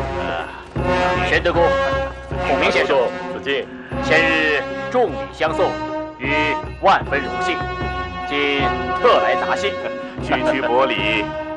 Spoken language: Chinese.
玄德公、孔明先生， 子敬， 前日重礼相送，余万分荣幸，今特来答谢。 区区薄礼，